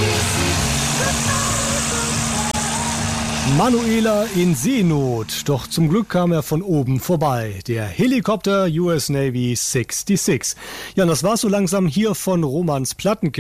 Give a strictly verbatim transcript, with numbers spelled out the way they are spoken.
Manuela in Seenot, doch zum Glück kam er von oben vorbei. Der Helikopter U S Navy sechsundsechzig. Ja, und das war's so langsam hier von Romans Plattenkiste.